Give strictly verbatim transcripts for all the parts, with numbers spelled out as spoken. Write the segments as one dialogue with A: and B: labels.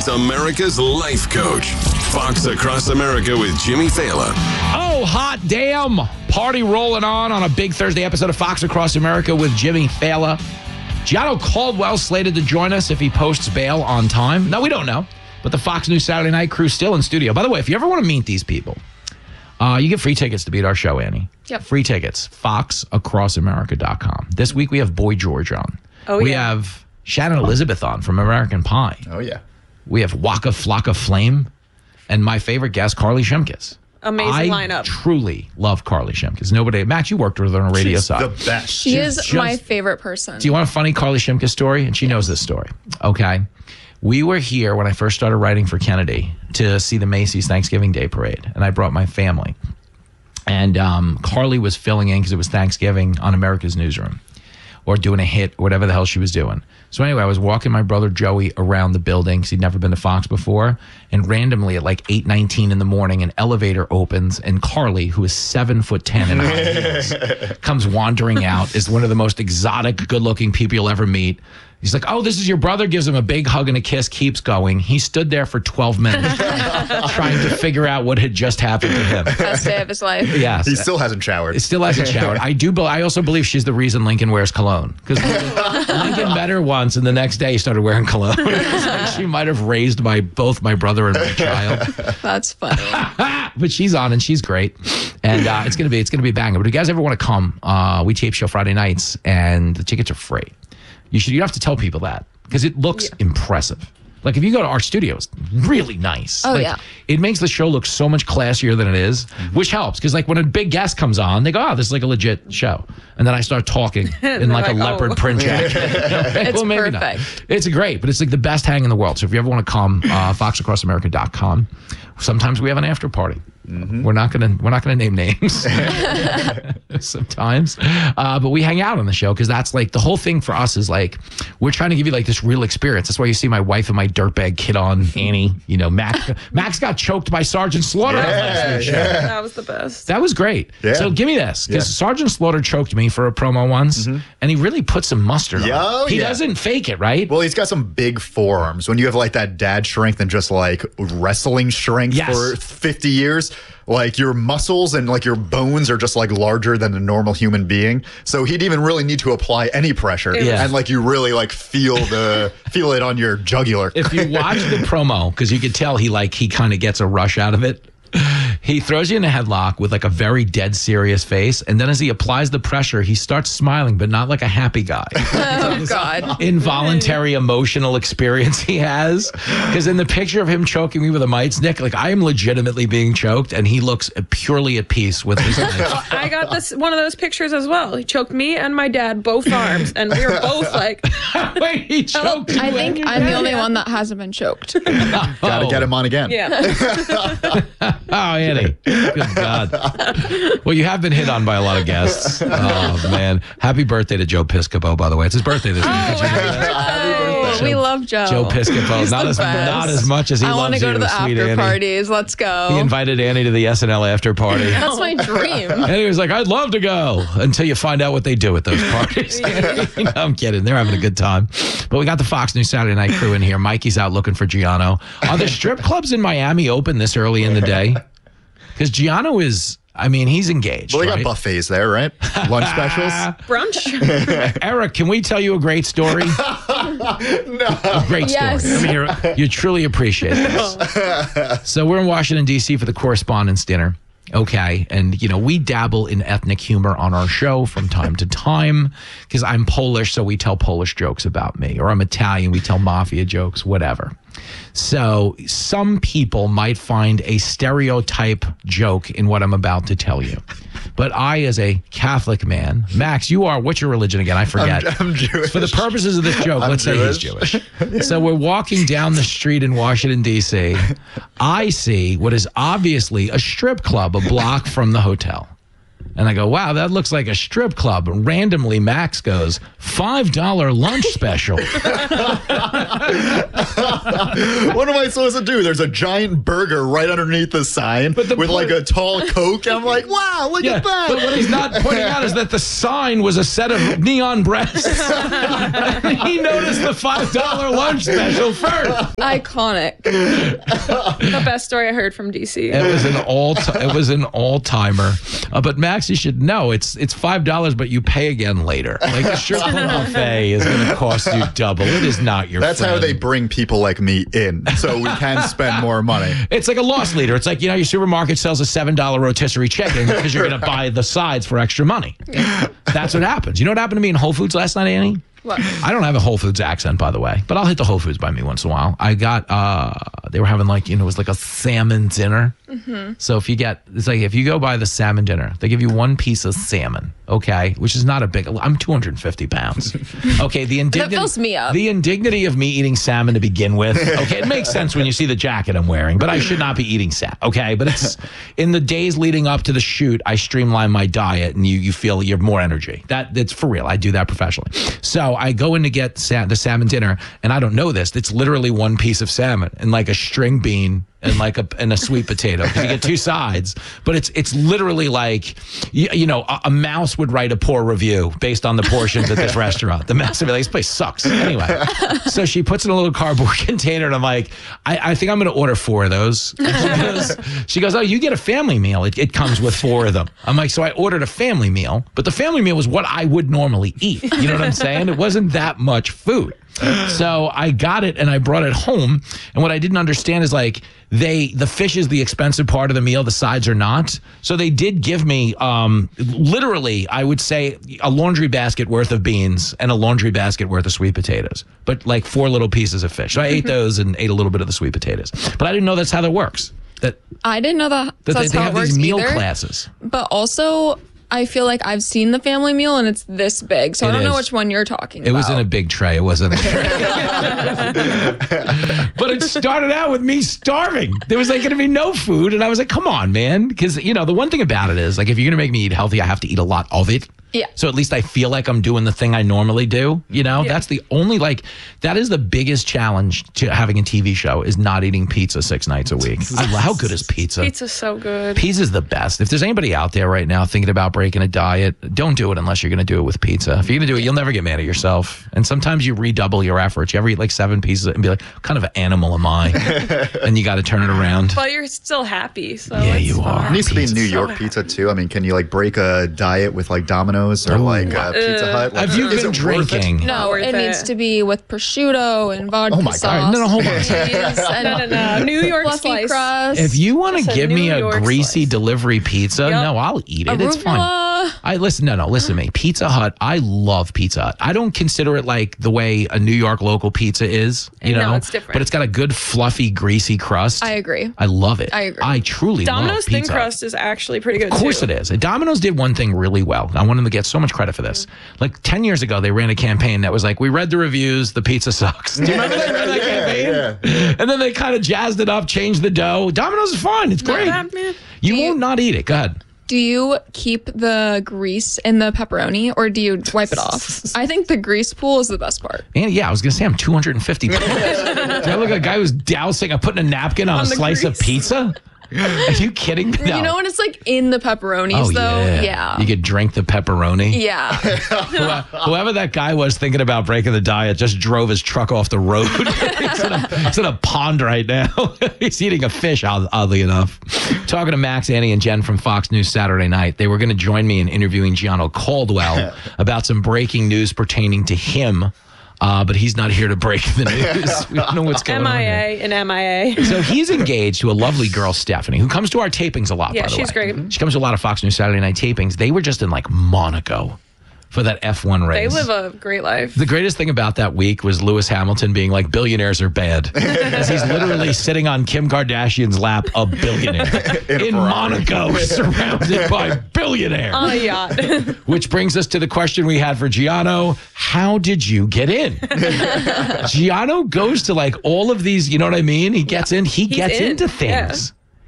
A: He's America's life coach. Fox Across America with Jimmy Fallon.
B: Oh, hot damn. Party rolling on on a big Thursday episode of Fox Across America with Jimmy Fallon. Gianno Caldwell slated to join us if he posts bail on time. No, we don't know. But the Fox News Saturday Night crew still in studio. By the way, if you ever want to meet these people, uh, you get free tickets to be at our show, Annie.
C: Yep.
B: Free tickets. fox across america dot com. This week we have Boy George on.
C: Oh,
B: we
C: yeah.
B: have Shannon Elizabeth on from American Pie.
D: Oh, yeah.
B: We have Waka Flocka Flame. And my favorite guest, Carly Shimkus.
C: Amazing
B: I
C: lineup.
B: truly love Carly Shimkus. Nobody, Max, you worked with her on a radio
D: She's
B: side.
D: the best.
C: She is
B: just-
C: my favorite person.
B: Do you want a funny Carly Shimkus story? And she knows this story. Okay. We were here when I first started writing for Kennedy to see the Macy's Thanksgiving Day Parade. And I brought my family. And um, Carly was filling in because it was Thanksgiving on America's Newsroom or doing a hit or whatever the hell she was doing. So anyway, I was walking my brother Joey around the building because he'd never been to Fox before. And randomly at like eight nineteen in the morning, an elevator opens and Carly, who is seven foot ten in high heels, comes wandering out, is one of the most exotic, good-looking people you'll ever meet. He's like, oh, this is your brother, gives him a big hug and a kiss, keeps going. He stood there for twelve minutes trying to figure out what had just happened to him.
C: Best day of his life.
B: Yes.
D: He still hasn't showered.
B: It still hasn't showered. I do. be- I also believe she's the reason Lincoln wears cologne because Lincoln met her once, and the next day he started wearing cologne. It's like she might have raised my both my brother and my child.
C: That's funny.
B: But she's on, and she's great, and uh, it's gonna be it's gonna be a banger. But if you guys ever want to come, uh, we tape show Friday nights, and the tickets are free. You should. You have to tell people that because it looks
C: Yeah.
B: impressive. Like if you go to our studios, really nice.
C: Oh,
B: Like,
C: yeah.
B: It makes the show look so much classier than it is, which helps because like when a big guest comes on, they go, "Oh, this is like a legit show," and then I start talking in like,
C: like,
B: a leopard
C: "Oh."
B: print jacket.
C: It's
B: Well, maybe not.
C: perfect.
B: It's great, but it's like the best hang in the world. So if you ever want to come, uh, fox across america dot com. Sometimes we have an after party. We're not gonna we're not gonna name names. Sometimes, uh, but we hang out on the show because that's like the whole thing for us is like we're trying to give you like this real experience. That's why you see my wife and my dirtbag kid on Annie. You know, Max Max got choked by Sergeant Slaughter. on last week's show.
C: That was the best.
B: That was great.
D: Yeah.
B: So give me this because
D: Yeah.
B: Sergeant Slaughter choked me for a promo once, and he really put some mustard on.
D: Yeah,
B: it.
D: oh,
B: He
D: yeah.
B: doesn't fake it, right?
D: Well, he's got some big forearms. When you have like that dad strength and just like wrestling strength
B: Yes.
D: for fifty years, like your muscles and like your bones are just like larger than a normal human being. So he'd even really need to apply any pressure.
B: Yeah.
D: And like you really like feel the feel it on your jugular.
B: If you watch the promo, because you could tell he like he kind of gets a rush out of it. He throws you in a headlock with like a very dead serious face, and then as he applies the pressure, he starts smiling, but not like a happy guy.
C: Oh, God.
B: Involuntary emotional experience he has. Because in the picture of him choking me with a mites nick, like I am legitimately being choked, and he looks purely at peace with his life.
E: I got this one of those pictures as well. He choked me and my dad, both arms, and we were both like,
B: Wait, he choked you.
C: I think I'm the only one that hasn't been choked.
D: Gotta get him on again.
E: yeah.
B: Oh, Annie. Good God. Well, you have been hit on by a lot of guests. Oh, man. Happy birthday to Joe Piscopo, by the way. It's his birthday this week. Did you know that?
C: Oh, we love Joe.
B: Joe Piscopo.
C: He's
B: Not
C: the
B: as,
C: best.
B: not as much as he
C: I
B: loves
C: want to go
B: you,
C: to the
B: sweet
C: after
B: Annie.
C: parties. Let's go.
B: He invited Annie to the S N L after party.
C: That's my dream.
B: And he was like, I'd love to go until you find out what they do at those parties. You know, I'm kidding. They're having a good time. But we got the Fox News Saturday Night crew in here. Mikey's out looking for Gianno. Are the strip clubs in Miami open this early in the day? Because Gianno is, I mean, he's engaged.
D: Well, they got
B: right?
D: buffets there, right? Lunch specials.
E: Brunch.
B: Eric, can we tell you a great story? A great
C: Yes.
B: story. Let me hear it. You truly appreciate this. So we're in Washington, D C for the correspondence dinner. Okay. And, you know, we dabble in ethnic humor on our show from time to time because I'm Polish, so we tell Polish jokes about me. Or I'm Italian, we tell mafia jokes, whatever. So some people might find a stereotype joke in what I'm about to tell you. But I, as a Catholic man, Max, you are, what's your religion again? I forget.
D: I'm, I'm Jewish.
B: For the purposes of this joke,
D: I'm
B: let's say he's Jewish. So we're walking down the street in Washington, D C. I see what is obviously a strip club a block from the hotel. And I go, wow, that looks like a strip club. And randomly, Max goes, five dollar lunch special.
D: What am I supposed to do? There's a giant burger right underneath the sign
B: But the
D: with
B: point-
D: like a tall Coke. And I'm like, wow, look
B: Yeah,
D: at that.
B: but what he's not pointing out is that the sign was a set of neon breasts. He noticed the five dollar lunch special first.
C: Iconic.
E: The best story I heard from D C.
B: It was an all. It was an all timer. Uh, but Max, you should know it's it's five dollars, but you pay again later. Like the strip club buffet is going to cost you double. It is not your.
D: That's
B: friend.
D: how they bring people like me in, so we can spend more money.
B: It's like a loss leader. It's like, you know, your supermarket sells a seven dollar rotisserie chicken because you're going to buy the sides for extra money. That's what happens. You know what happened to me in Whole Foods last night, Annie?
C: What?
B: I don't have a Whole Foods accent, by the way, but I'll hit the Whole Foods by me once in a while. I got, uh, they were having like, you know, it was like a salmon dinner. Mm-hmm. So if you get, it's like if you go buy the salmon dinner, they give you one piece of salmon, okay, which is not a big, I'm two hundred fifty pounds. Okay, the indignity,
C: fills me up.
B: the indignity of me eating salmon to begin with, okay, it makes sense when you see the jacket I'm wearing, but I should not be eating salmon, okay, but it's, in the days leading up to the shoot, I streamline my diet and you you feel you have more energy. That That's for real. I do that professionally. So I go in to get sa- the salmon dinner, and I don't know this. It's literally one piece of salmon and like a string bean and like a and a sweet potato. You get two sides, but it's it's literally like you, you know a, a mouse would write a poor review based on the portions at this restaurant. The mouse would be like, this place sucks. Anyway, so she puts it in a little cardboard container, and I'm like, I, I think I'm going to order four of those. And she goes, she goes, oh, you get a family meal. It, it comes with four of them. I'm like, so I ordered a family meal, but the family meal was what I would normally eat. You know what I'm saying? It wasn't that much food. So I got it and I brought it home. And what I didn't understand is like they the fish is the expensive part of the meal. The sides are not. So they did give me um, literally, I would say, a laundry basket worth of beans and a laundry basket worth of sweet potatoes, but like four little pieces of fish. So I ate those and ate a little bit of the sweet potatoes. But I didn't know that's how that works. That,
C: I didn't know that
B: that
C: that's
B: they, they
C: how
B: have
C: it works
B: these meal
C: either.
B: classes.
C: But also, I feel like I've seen the family meal and it's this big, so
B: It
C: I don't know
B: is.
C: which one you're talking
B: It
C: about.
B: was in a big tray. It wasn't a tray. But it started out with me starving. There was like going to be no food. And I was like, come on, man. Because, you know, the one thing about it is like, if you're going to make me eat healthy, I have to eat a lot of it.
C: Yeah.
B: So at least I feel like I'm doing the thing I normally do. You know,
E: Yeah.
B: that's the only like, that is the biggest challenge to having a T V show is not eating pizza six nights a week. I, how good is pizza?
E: Pizza's so good.
B: Pizza's the best. If there's anybody out there right now thinking about breaking a diet, don't do it unless you're going to do it with pizza. If you're going to do it, you'll never get mad at yourself. And sometimes you redouble your efforts. You ever eat like seven pieces and be like, what kind of an animal am I? And you got to turn it around.
E: But you're still happy. So
B: Yeah,
E: it's
B: you
E: fine.
B: are.
D: It needs to be
B: Pizza's
D: New
E: so
D: York
E: bad.
D: pizza too. I mean, can you like break a diet with like Domino's or like uh, Pizza Hut? Like,
B: Have you
D: is
B: been
D: it worth it?
B: drinking?
C: No,
E: Not worth
C: it, needs
E: it.
C: to be with prosciutto and vodka
D: Oh my God.
C: sauce.
B: All right, no, no, hold on.
C: cheese, and
E: No, no, no. New York
C: fluffy
E: slice.
C: crust.
B: If you want to
E: Just a
B: give me
E: New
B: a
E: York
B: greasy
E: slice.
B: delivery pizza,
E: Yep.
B: no, I'll eat it. It's fine.
C: Arugula.
B: I listen. No, no. Listen to me. Pizza Hut. I love Pizza Hut. I don't consider it like the way a New York local pizza is. You
E: No,
B: know,
E: it's different.
B: But it's got a good fluffy, greasy crust.
C: I agree.
B: I love it.
C: I agree.
B: I truly love
E: Domino's thin
B: Pizza Hut.
E: crust is actually pretty good
B: Of course
E: too.
B: it is. Domino's did one thing really well. I want them to get so much credit for this. Like ten years ago, they ran a campaign that was like, we read the reviews, the pizza sucks. Do you remember they ran that campaign?
D: Yeah.
B: And then they kind of jazzed it up, changed the dough. Domino's is fine. It's great.
E: bad, man.
B: You
C: Do you-
B: won't not eat it. Go ahead.
C: Do you keep the grease in the pepperoni or do you wipe it off? I think the grease pool is the best part.
B: And yeah, I was going to say I'm two hundred fifty pounds. Do I look like a guy who's dousing, I'm putting a napkin on,
E: On
B: a
E: the
B: slice of
E: grease.
B: pizza? Are you kidding me? No.
C: You know when it's like in the pepperonis
B: Oh,
C: though?
B: yeah.
C: Yeah.
B: You could drink the pepperoni.
C: Yeah.
B: Who- Whoever that guy was thinking about breaking the diet just drove his truck off the road. he's, in a, he's in a pond right now. He's eating a fish, odd- oddly enough. Talking to Max, Annie, and Jen from Fox News Saturday night. They were going to join me in interviewing Gianno Caldwell about some breaking news pertaining to him. Uh, but he's not here to break the news. We don't know what's going
E: M
B: on
E: I
B: here.
E: A and M I A.
B: So he's engaged to a lovely girl, Stephanie, who comes to our tapings a lot,
E: Yeah,
B: by the
E: she's
B: way.
E: great.
B: She comes to a lot of Fox News Saturday night tapings. They were just in like Monaco for that F one
E: They
B: race.
E: live a great life.
B: The greatest thing about that week was Lewis Hamilton being like, billionaires are bad. Because he's literally sitting on Kim Kardashian's lap, a billionaire.
D: In a
B: in
D: Ferrari.
B: Monaco, surrounded by billionaires.
E: On a yacht.
B: Which brings us to the question we had for Gianno. How did you get in? Gianno goes to like all of these, you know what I mean? He gets in, he gets
E: in,
B: into things.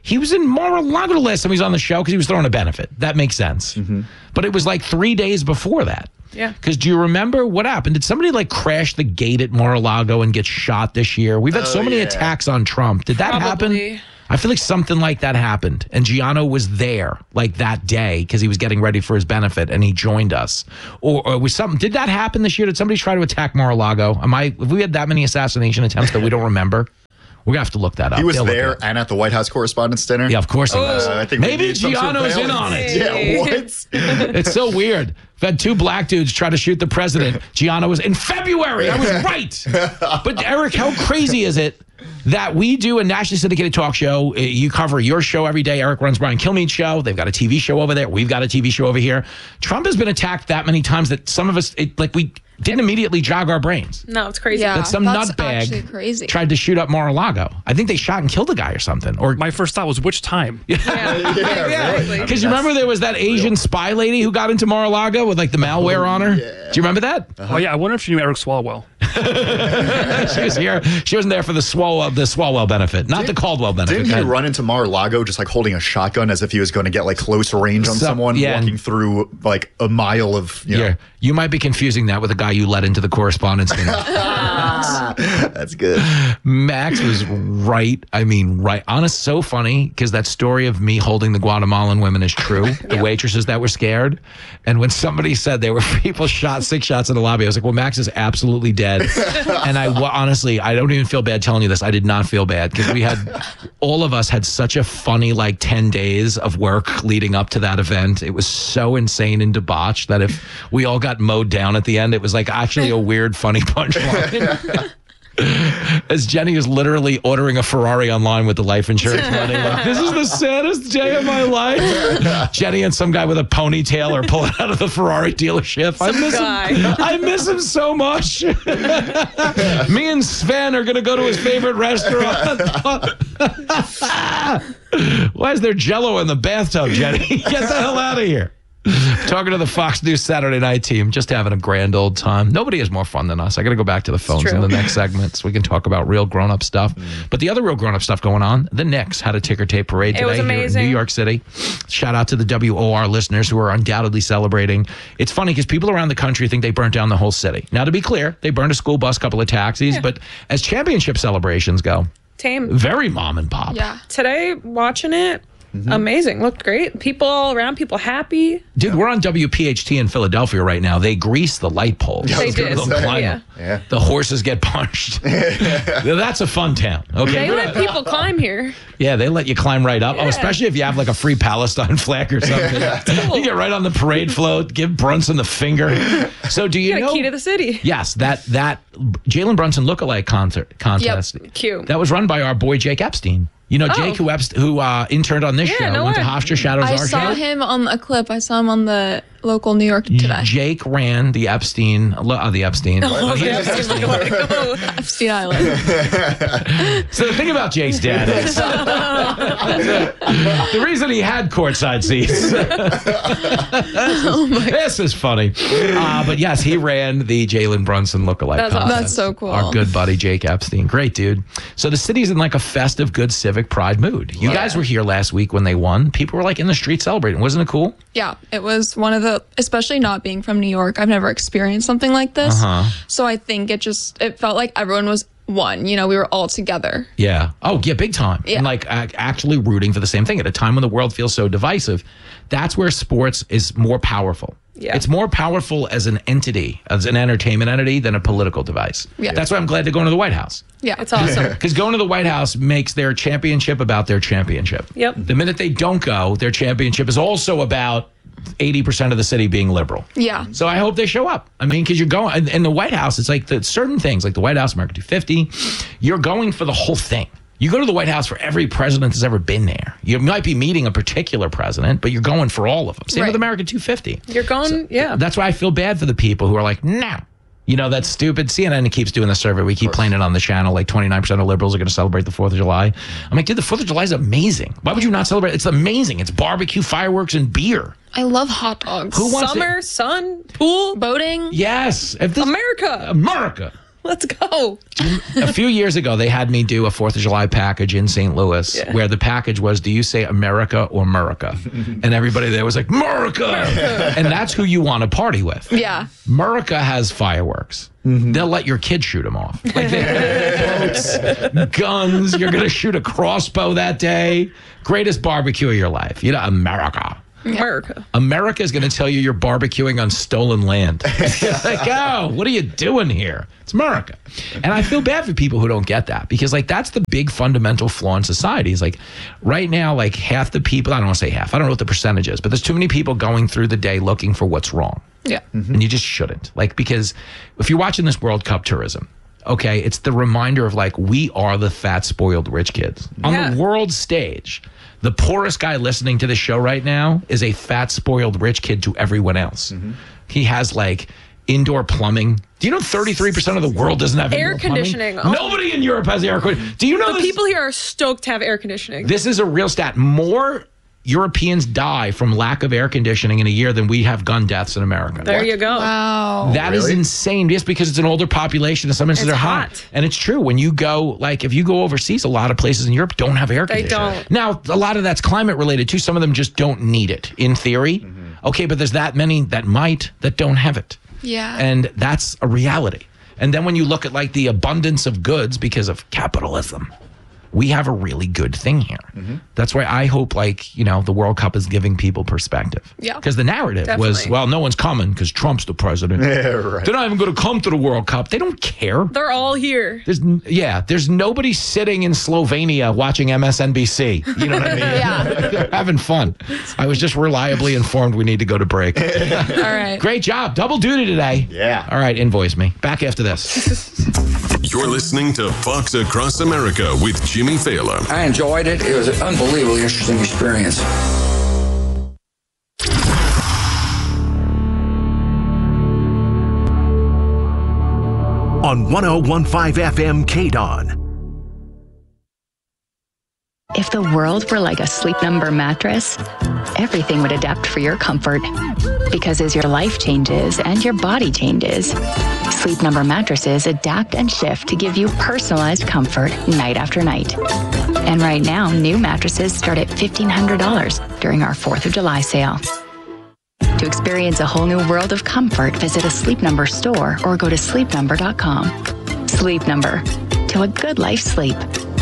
B: He was in Mar-a-Lago the last time he was on the show because he was throwing a benefit. That makes sense. Mm-hmm. But it was like three days before that.
E: Yeah.
B: Because do you remember what happened? Did somebody like crash the gate at Mar-a-Lago and get shot this year? We've had
D: Oh,
B: so many
D: yeah.
B: attacks on Trump. Did that
E: Probably.
B: happen? I feel like something like that happened. And Giano was there like that day because he was getting ready for his benefit and he joined us. Or, or was something, did that happen this year? Did somebody try to attack Mar-a-Lago? Am I, have we had that many assassination attempts that we don't remember? We're going to have to look that up.
D: He was
B: They'll look it
D: there
B: up.
D: and at the White House Correspondents' Dinner.
B: Yeah, of course he was.
D: Uh, I think we
B: Maybe
D: need some
B: Giano's in
D: surveillance.
B: on it.
D: Yeah, what?
B: It's so weird. We've had two black dudes try to shoot the president. Giano was in February. I was right. But Eric, how crazy is it that we do a nationally syndicated talk show? Uh, You cover your show every day. Eric runs Brian Kilmeade's show. They've got a T V show over there. We've got a T V show over here. Trump has been attacked that many times that some of us, it, like we didn't immediately jog our brains.
E: No, it's crazy.
C: Yeah.
B: That some
C: that's actually
B: nutbag
C: crazy.
B: tried to shoot up Mar-a-Lago. I think they shot and killed a guy or something. Or
F: My first thought was, which time?
E: Yeah,
D: really.
B: Because you remember there was that Asian spy lady who got into Mar-a-Lago with like the malware on her? Do you remember that?
F: Oh, yeah. I wonder if you knew Eric Swalwell.
B: She was here. She wasn't there for the Swalwell, the Swalwell benefit, not the Caldwell benefit.
D: Didn't he
B: Go ahead.
D: run into Mar-a-Lago just like holding a shotgun as if he was going to get like close range on
B: Some-
D: someone
B: yeah, and-
D: walking through like a mile of, you know.
B: Yeah, you might be confusing that with a guy you let into the correspondence dinner.
D: That's good.
B: Max was right. I mean, right. Honest, so funny because that story of me holding the Guatemalan women is true. The waitresses that were scared. And when somebody said there were people shot six shots in the lobby, I was like, well, Max is absolutely dead. And I wa- honestly, I don't even feel bad telling you this. I did not feel bad because we had, all of us had such a funny like ten days of work leading up to that event. It was so insane and debauched that if we all got mowed down at the end, it was like actually a weird, funny punchline. As Jenny is literally ordering a Ferrari online with the life insurance money. Like, this is the saddest day of my life. Jenny and some guy with a ponytail are pulling out of the Ferrari dealership. I miss
E: guy.
B: him. I miss him so much. Me and Sven are going to go to his favorite restaurant. Why is there Jell-O in the bathtub, Jenny? Get the hell out of here. Talking to the Fox News Saturday Night team, just having a grand old time. Nobody has more fun than us. I got to go back to the phones in
E: true.
B: the next segment so we can talk about real grown-up stuff. But the other real grown-up stuff going on, the Knicks had a ticker tape parade
E: It
B: today
E: was
B: here in
E: amazing.
B: New York City. Shout out to the W O R listeners who are undoubtedly celebrating. It's funny because people around the country think they burnt down the whole city. Now, to be clear, they burned a school bus, couple of taxis, but as championship celebrations go,
E: Tame.
B: very mom and pop.
C: Yeah.
E: Today, watching it, amazing. Looked great. People all around, people happy.
B: Dude, we're on W P H T in Philadelphia right now. They grease the light poles.
D: Yeah, I was
E: They
D: gonna
E: did.
D: say.
B: Climb
E: Yeah.
B: them.
D: Yeah.
B: The horses get punched. That's a fun town. Okay.
E: They
B: We're
E: let
B: not-
E: people climb here.
B: yeah, they let you climb right up. Oh,
E: Yeah.
B: especially if you have like a free Palestine flag or something. You get right on the parade float, give Brunson the finger. So do you
E: Got a
B: know?
E: key to the city.
B: Yes, that that Jalen Brunson lookalike concert contest.
E: Cute.
B: That was run by our boy Jake Epstein. You know, Jake, who Epst- who uh, interned on this
E: Yeah,
B: show,
E: no
B: went to
E: way.
B: Hofstra Shadows
C: I
B: our
C: saw
B: show.
C: him on a clip. I saw him on the local New York today.
B: Jake ran the Epstein, uh, the Epstein.
E: Oh,
B: He-
E: yeah. Oh,
C: Epstein Island.
B: So the thing about Jake's dad is the reason he had courtside seats. This is funny. Uh, but yes, he ran the Jalen Brunson lookalike
E: That's awesome.
B: contest.
C: That's so cool.
B: Our good buddy Jake Epstein. Great dude. So the city's in like a festive, good civic pride mood. You guys were here last week when they won. People were like in the street celebrating. Wasn't it cool?
C: Yeah, it was one of the, especially not being from New York, I've never experienced something like this.
B: Uh-huh.
C: So I think it just, it felt like everyone was one. You know, we were all together.
B: Yeah. Oh, yeah, big time.
C: Yeah.
B: And like ac- actually rooting for the same thing at a time when the world feels so divisive. That's where sports is more powerful.
E: Yeah.
B: It's more powerful as an entity, as an entertainment entity, than a political device.
C: Yeah.
B: That's why I'm glad they're going to the White House.
C: Yeah.
E: It's awesome.
B: Because going to the White House makes their championship about their championship.
E: Yep.
B: The minute they don't go, their championship is also about eighty percent of the city being liberal.
C: Yeah.
B: So I hope they show up. I mean, because you're going in, in the White House, it's like the certain things, like the White House, America two fifty, you're going for the whole thing. You go to the White House for every president that's ever been there. You might be meeting a particular president, but you're going for all of them. Same
C: Right.
B: with America two fifty.
E: You're going, yeah.
B: That's why I feel bad for the people who are like, no. You know, that's stupid. C N N keeps doing the survey. We keep playing it on the channel. Like twenty-nine percent of liberals are going to celebrate the fourth of July. I'm like, dude, the fourth of July is amazing. Why would you not celebrate? It's amazing. It's barbecue, fireworks, and beer.
C: I love hot dogs.
B: Who wants
E: Summer, sun, pool,
C: Boating.
B: Yes. If this,
E: America.
B: America.
E: Let's go.
B: A few years ago, they had me do a fourth of July package in Saint Louis
E: Yeah.
B: where the package was, do you say America or Murica? And everybody there was like, Murica! And that's who you want to party with.
C: Yeah.
B: Murica has fireworks. They'll let your kids shoot them off. Like they have boats, guns. You're going to shoot a crossbow that day. Greatest barbecue of your life. You know, America.
E: America.
B: America is going to tell you you're barbecuing on stolen land. Like, oh, what are you doing here? It's America. And I feel bad for people who don't get that because, like, that's the big fundamental flaw in society. Is like, right now, like, half the people, I don't want to say half, I don't know what the percentage is, but there's too many people going through the day looking for what's wrong.
C: Yeah.
B: Mm-hmm. And you just shouldn't. Like, because if you're watching this World Cup tourism, okay, it's the reminder of, like, we are the fat, spoiled rich kids. On
E: Yeah.
B: the world stage, the poorest guy listening to this show right now is a fat, spoiled rich kid to everyone else.
E: Mm-hmm.
B: He has, like, indoor plumbing. Do you know thirty-three percent of the world doesn't have
E: Air
B: indoor plumbing?
E: conditioning. Oh.
B: Nobody in Europe has air conditioning. Do you know
E: The
B: this?
E: people here are stoked to have air conditioning.
B: This is a real stat. More Europeans die from lack of air conditioning in a year than we have gun deaths in America.
E: There you go.
C: Wow.
B: That is
D: Really?
B: insane just because it's an older population and some instances
E: It's
B: are hot.
E: hot.
B: And it's true. When you go, like, if you go overseas, a lot of places in Europe don't have air
E: They
B: conditioning.
E: don't.
B: Now, a lot of that's climate related too. Some of them just don't need it in theory. Okay, but there's that many that might that don't have it.
C: Yeah.
B: And that's a reality. And then when you look at, like, the abundance of goods because of capitalism, we have a really good thing here. That's why I hope, like, you know, the World Cup is giving people perspective.
C: Yeah.
B: Because the narrative was,
E: Definitely.
B: well, no one's coming because Trump's the president.
D: Yeah, right.
B: They're not even going to come to the World Cup. They don't care.
E: They're all here.
B: There's n- yeah, there's nobody sitting in Slovenia watching M S N B C. You know what I mean?
C: Yeah.
B: They're having fun. I was just reliably informed we need to go to break.
C: All right.
B: Great job. Double duty today.
D: Yeah.
B: All right, invoice me. Back after this.
A: You're listening to Fox Across America with Jimmy Fallon.
G: I enjoyed it. It was an unbelievably interesting experience.
H: On one oh one point five F M K D O N.
I: If the world were like a Sleep Number mattress, everything would adapt for your comfort. Because as your life changes and your body changes, Sleep Number mattresses adapt and shift to give you personalized comfort night after night. And right now, new mattresses start at fifteen hundred dollars during our fourth of July sale. To experience a whole new world of comfort, visit a Sleep Number store or go to sleep number dot com. Sleep Number. To a good life sleep.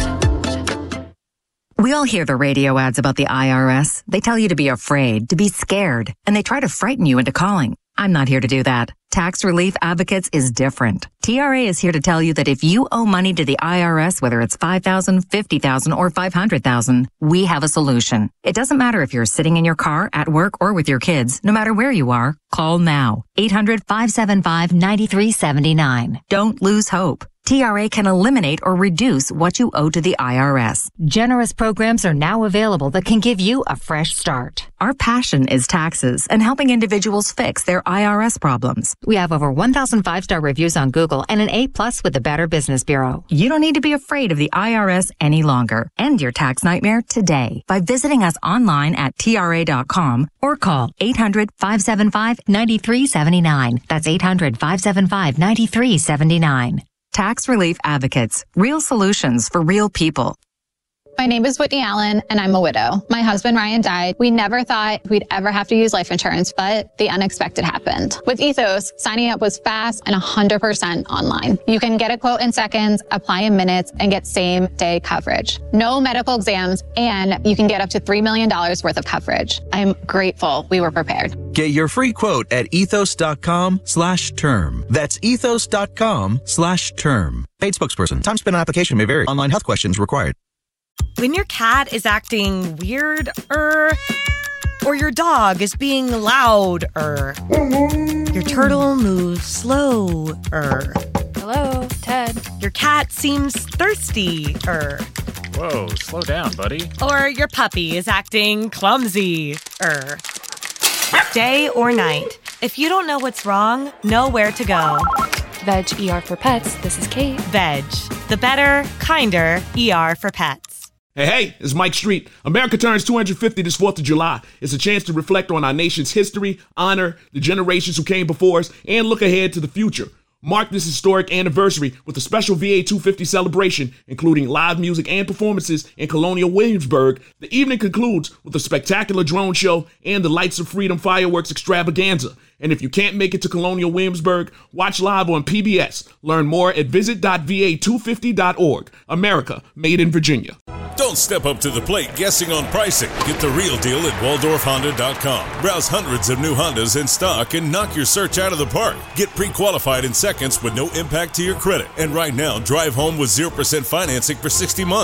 J: We all hear the radio ads about the I R S. They tell you to be afraid, to be scared, and they try to frighten you into calling. I'm not here to do that. Tax Relief Advocates is different. T R A is here to tell you that if you owe money to the I R S, whether it's five thousand dollars, fifty thousand dollars, or five hundred thousand dollars, we have a solution. It doesn't matter if you're sitting in your car, at work, or with your kids. No matter where you are, call now. eight hundred, five seven five, nine three seven nine. Don't lose hope. T R A can eliminate or reduce what you owe to the I R S.
K: Generous programs are now available that can give you a fresh start.
J: Our passion is taxes and helping individuals fix their I R S problems.
K: We have over one thousand five-star reviews on Google and an A plus with the Better Business Bureau.
J: You don't need to be afraid of the I R S any longer. End your tax nightmare today by visiting us online at T R A dot com or call eight hundred, five seven five, nine three seven nine. That's eight hundred, five seven five, nine three seven nine. Tax Relief Advocates. Real solutions for real people.
L: My name is Whitney Allen, and I'm a widow. My husband, Ryan, died. We never thought we'd ever have to use life insurance, but the unexpected happened. With Ethos, signing up was fast and one hundred percent online. You can get a quote in seconds, apply in minutes, and get same-day coverage. No medical exams, and you can get up to three million dollars worth of coverage. I'm grateful we were prepared.
M: Get your free quote at ethos.com slash term. That's ethos.com slash term. Paid spokesperson. Time spent on application may vary. Online health questions required.
N: When your cat is acting weird, er, or your dog is being loud, er, your turtle moves slow, er.
O: Hello, Ted.
N: Your cat seems thirsty, er.
P: Whoa, slow down, buddy.
N: Or your puppy is acting clumsy, er. Day or night, if you don't know what's wrong, know where to go.
O: Veg E R for Pets. This is Kate.
N: Veg, the better, kinder E R for pets.
Q: Hey, hey, it's Mike Street. America turns two hundred fifty this fourth of July. It's a chance to reflect on our nation's history, honor the generations who came before us, and look ahead to the future. Mark this historic anniversary with a special V A two fifty celebration, including live music and performances in Colonial Williamsburg. The evening concludes with a spectacular drone show and the Lights of Freedom fireworks extravaganza. And if you can't make it to Colonial Williamsburg, watch live on P B S. Learn more at visit dot v a two fifty dot org. America, made in Virginia.
R: Don't step up to the plate guessing on pricing. Get the real deal at waldorf honda dot com. Browse hundreds of new Hondas in stock and knock your search out of the park. Get pre-qualified in seconds with no impact to your credit. And right now, drive home with zero percent financing for sixty months.